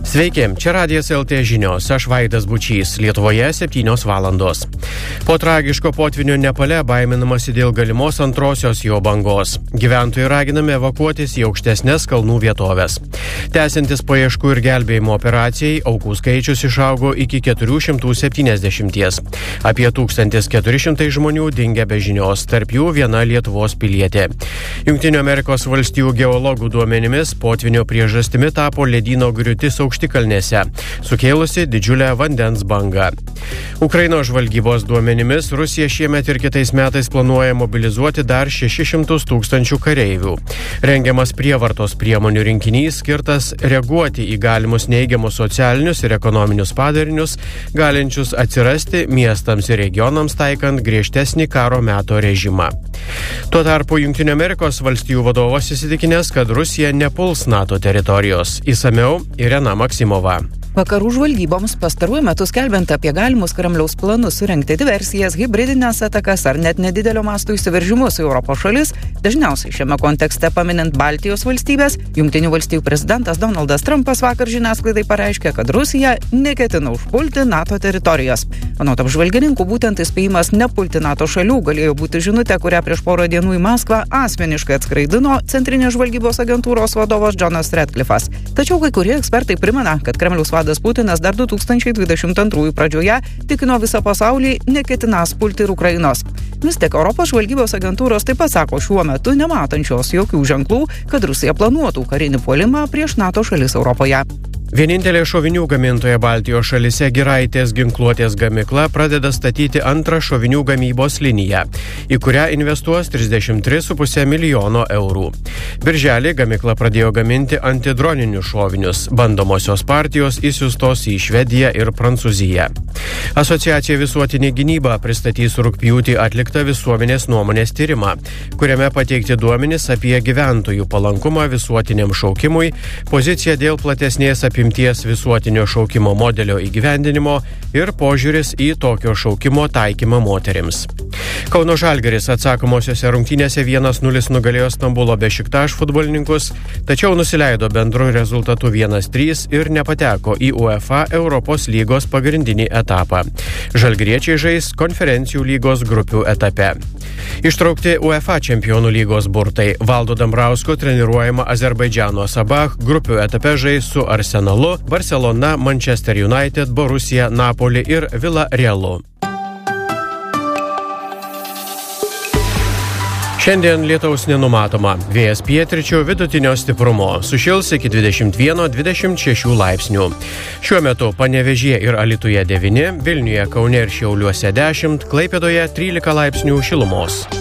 Sveiki, čia Radijas LT žinios, aš Vaidas Bučys, Lietuvoje 7 valandos. Po tragiško potvynio Nepale baiminamasi dėl galimos antrosios jo bangos. Gyventojai raginami evakuotis į aukštesnes kalnų vietovės. Tęsiantis paieškų ir gelbėjimo operacijai, aukų skaičius išaugo iki 470. Apie 1400 žmonių dingę be žinios, tarp jų viena Lietuvos pilietė. Jungtinių Amerikos valstijų geologų duomenimis potvynio priežastimi tapo ledyno griūtis aukštikalnėse, sukėlusi didžiulę vandens bangą. Ukrainos žvalgybos duomenimis Rusija šiemet ir kitais metais planuoja mobilizuoti dar 600 tūkstančių kareivių. Rengiamas prievartos priemonių rinkinys skirtas reaguoti į galimus neigiamus socialinius ir ekonominius padarinius, galinčius atsirasti miestams ir regionams taikant griežtesnį karo meto režimą. Tuo tarpu Jungtinių Amerikos valstijų vadovas įsitikinęs, kad Rusija nepuls NATO teritorijos. Išsamiau Irena Maksimova. Vakarų žvalgyboms pastaruoju metu skelbiant apie galimus Kremliaus planus surengti diversijas, hibridinės atakas ar net nedidelio masto įsiveržimus į Europos šalis, dažniausiai šiame kontekste paminint Baltijos valstybės, Jungtinių valstijų prezidentas Donaldas Trumpas vakar žiniasklaidai pareiškė, kad Rusija neketina užpulti NATO teritorijos. Anot apžvalgininkų, būtent įspėjimas nepulti NATO šalių galėjo būti žinutė, kurią prieš porą dienų į Maskvą asmeniškai atskraidino Centrinės žvalgybos agentūros vadovas Jonas Ratcliffas. Tačiau kai kurie ekspertai primena, kad Kremliaus vadas Putinas dar 2022 pradžioje tikino visą pasaulį neketinąs pulti ir Ukrainos. Vis tik Europos žvalgybos agentūros taip pat sako šiuo metu nematančios jokių ženklų, kad Rusija planuotų karinį puolimą prieš NATO šalis Europoje. Vienintelė šovinių gamintoja Baltijos šalyse Giraitės ginkluotės gamykla pradeda statyti antrą šovinių gamybos liniją, į kurią investuos 33,5 milijono eurų. Birželį gamykla pradėjo gaminti antidroninius šovinius, bandomosios partijos išsiųstos į Švediją ir Prancūziją. Asociacija Visuotinė gynyba pristatys rugpjūtį atliktą visuomenės nuomonės tyrimą, kuriame pateikti duomenys apie gyventojų palankumą visuotiniam šaukimui, poziciją dėl platesnės apimties visuotinio šaukimo modelio įgyvendinimo ir požiūris į tokio šaukimo taikymą moterims. Kauno Žalgiris atsakomosiose rungtynėse 1-0 nugalėjo Stambulo Bešiktaš futbolininkus, tačiau nusileido bendru rezultatu 1-3 ir nepateko į UEFA Europos lygos pagrindinį etapą. Žalgiriečiai žais konferencijų lygos grupių etape. Ištraukti UEFA čempionų lygos burtai. Valdo Dambrausko treniruojama Azerbaidžano Sabah grupių etape žais su Arsenalu, Barcelona, Manchester United, Borussia, Napoli ir Villarrealu. Šiandien lietaus nenumatoma. Vėjas pietryčių vidutinio stiprumo. Sušils iki 21-26 laipsnių. Šiuo metu Panevėžyje ir Alytuje 9, Vilniuje, Kaune ir Šiauliuose 10, Klaipėdoje 13 laipsnių šilumos.